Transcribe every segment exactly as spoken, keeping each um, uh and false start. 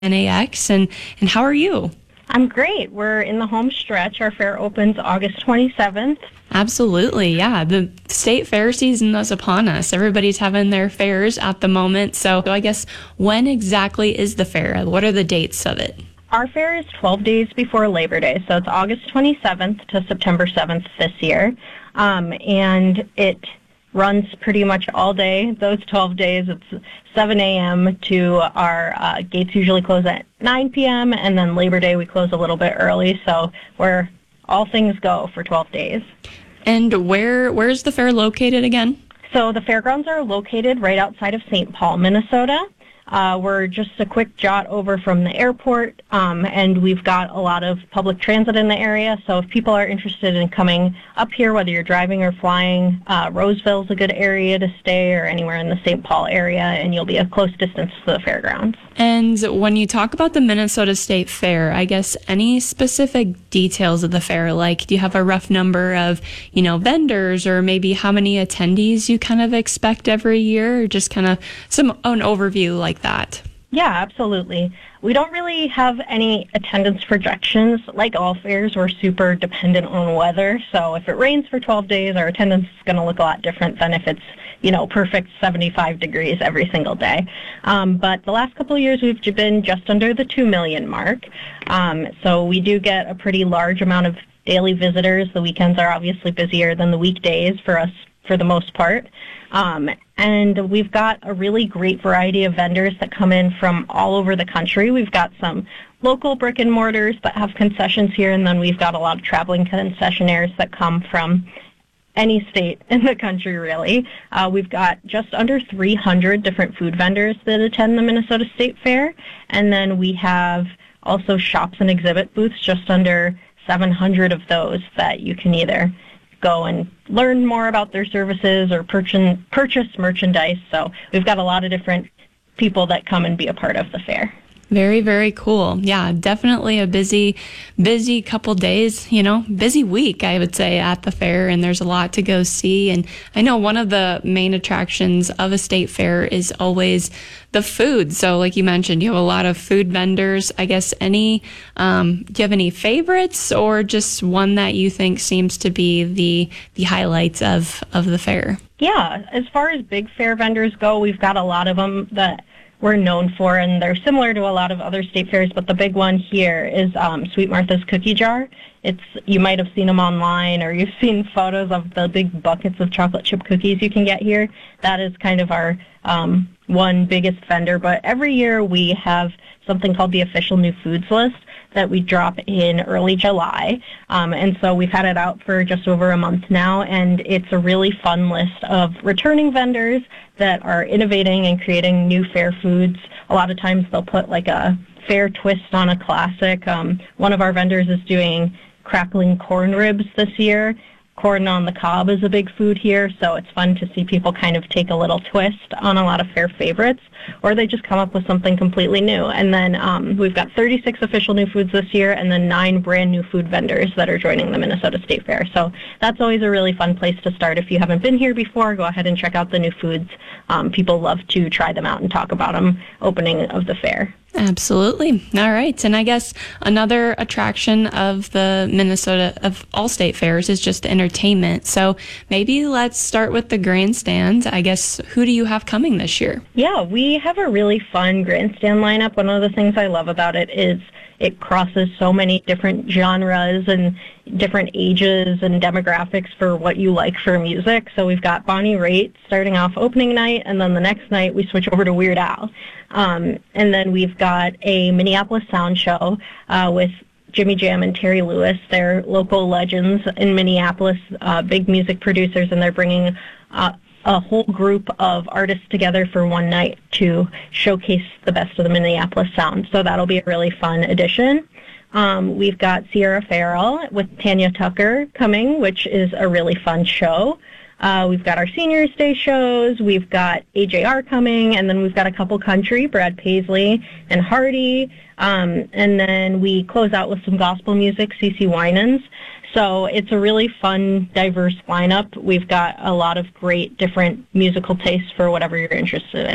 N A X, and, and how are you? I'm great. We're in the home stretch. Our fair opens August twenty-seventh. Absolutely, yeah. The state fair season is upon us. Everybody's having their fairs at the moment. So I guess when exactly is the fair? What are the dates of it? Our fair is twelve days before Labor Day, so it's August twenty-seventh to September seventh this year. Um, and it runs pretty much all day. Those twelve days, it's seven a.m. to our uh, gates usually close at nine p.m. and then Labor Day we close a little bit early, so we're all things go for twelve days. And where where's the fair located again? So the fairgrounds are located right outside of Saint Paul, Minnesota. Uh, we're just a quick jot over from the airport, um, and we've got a lot of public transit in the area. So if people are interested in coming up here, whether you're driving or flying, uh, Roseville's a good area to stay, or anywhere in the Saint Paul area, and you'll be a close distance to the fairgrounds. And when you talk about the Minnesota State Fair, I guess any specific details of the fair, like do you have a rough number of, you know, vendors, or maybe how many attendees you kind of expect every year, or just kind of some an overview like that? Yeah, absolutely. We don't really have any attendance projections. Like all fairs, we're super dependent on weather. So if it rains for twelve days, our attendance is going to look a lot different than if it's, you know, perfect seventy-five degrees every single day. Um, but the last couple of years, we've been just under the two million mark. Um, so we do get a pretty large amount of daily visitors. The weekends are obviously busier than the weekdays for us for the most part. Um, and we've got a really great variety of vendors that come in from all over the country. We've got some local brick and mortars that have concessions here, and then we've got a lot of traveling concessionaires that come from any state in the country, really. Uh, we've got just under three hundred different food vendors that attend the Minnesota State Fair, and then we have also shops and exhibit booths, just under seven hundred of those that you can either go and learn more about their services or purchase, purchase merchandise. So we've got a lot of different people that come and be a part of the fair. Very, very cool. Yeah, definitely a busy, busy couple days, you know, busy week, I would say, at the fair, and there's a lot to go see. And I know one of the main attractions of a state fair is always the food. So like you mentioned, you have a lot of food vendors. I guess any, um, do you have any favorites, or just one that you think seems to be the the highlights of, of the fair? Yeah, as far as big fair vendors go, we've got a lot of them that we're known for, and they're similar to a lot of other state fairs, but the big one here is um, Sweet Martha's Cookie Jar. It's, you might have seen them online, or you've seen photos of the big buckets of chocolate chip cookies you can get here. That is kind of our um, one biggest vendor, but every year we have something called the official new foods list that we drop in early July, um, and so we've had it out for just over a month now, and it's a really fun list of returning vendors that are innovating and creating new fair foods. A lot of times they'll put like a fair twist on a classic. Um, one of our vendors is doing crackling corn ribs this year. Corn on the cob is a big food here, so it's fun to see people kind of take a little twist on a lot of fair favorites, or they just come up with something completely new. And then um, we've got thirty-six official new foods this year, and then nine brand new food vendors that are joining the Minnesota State Fair. So that's always a really fun place to start. If you haven't been here before, go ahead and check out the new foods. Um, people love to try them out and talk about them opening of the fair. Absolutely. All right. And I guess another attraction of the Minnesota, of all state fairs, is just entertainment. So maybe let's start with the grandstand. I guess, who do you have coming this year? Yeah, we have a really fun grandstand lineup. One of the things I love about it is it crosses so many different genres and different ages and demographics for what you like for music. So we've got Bonnie Raitt starting off opening night, and then the next night we switch over to Weird Al. Um, and then we've got a Minneapolis sound show uh, with Jimmy Jam and Terry Lewis. They're local legends in Minneapolis, uh, big music producers, and they're bringing uh, a whole group of artists together for one night to showcase the best of the Minneapolis sound. So that'll be a really fun addition. Um, we've got Sierra Farrell with Tanya Tucker coming, which is a really fun show. Uh, we've got our Seniors Day shows, we've got A J R coming, and then we've got a couple country, Brad Paisley and Hardy, um, and then we close out with some gospel music, CeCe Winans. So it's a really fun, diverse lineup. We've got a lot of great different musical tastes for whatever you're interested in.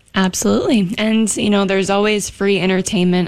Absolutely. And, you know, there's always free entertainment